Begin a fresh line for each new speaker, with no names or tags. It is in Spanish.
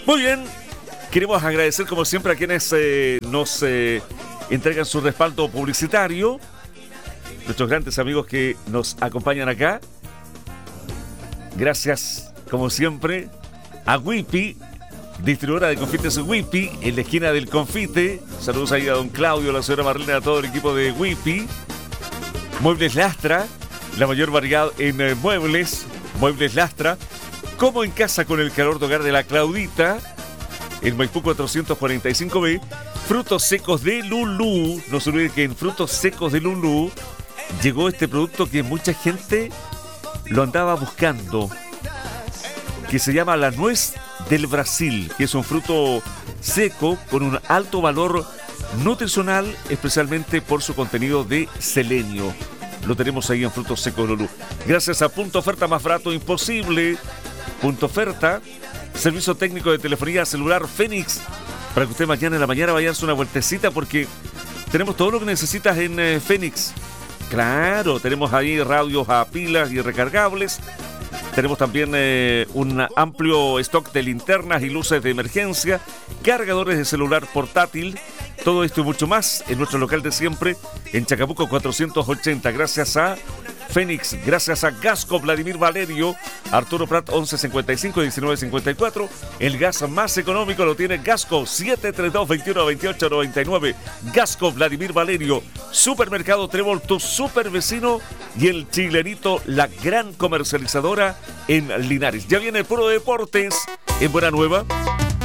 Muy bien, queremos agradecer como siempre a quienes nos entregan su respaldo publicitario, nuestros grandes amigos que nos acompañan acá. Gracias, como siempre, a Wipi, distribuidora de confites Wipi, en la esquina del confite. Saludos ahí a don Claudio, a la señora Marlena, a todo el equipo de Wipi. Muebles Lastra, la mayor variedad en muebles Lastra, como en casa con el calor de hogar de la Claudita, en Maipú 445B. Frutos secos de Lulú, no se olviden que en Frutos secos de Lulú llegó este producto que mucha gente lo andaba buscando, que se llama la nuez del Brasil, que es un fruto seco con un alto valor nutricional, especialmente por su contenido de selenio. Lo tenemos ahí en Frutos Secos Lulú. Gracias a Punto Oferta, más barato imposible. Punto Oferta, servicio técnico de telefonía celular Fénix, para que usted mañana en la mañana vaya a darse una vueltecita, porque tenemos todo lo que necesitas en Fénix. Claro, tenemos ahí radios a pilas y recargables. Tenemos también un amplio stock de linternas y luces de emergencia, cargadores de celular portátil, todo esto y mucho más en nuestro local de siempre, en Chacabuco 480. Gracias a Fénix, gracias a Gasco Vladimir Valerio, Arturo Prat 1155-1954. El gas más económico lo tiene Gasco, 732-2128-99. Gasco Vladimir Valerio. Supermercado Trébol, tu super vecino, y el Chilenito, la gran comercializadora en Linares. Ya viene Puro Deportes en Buena Nueva.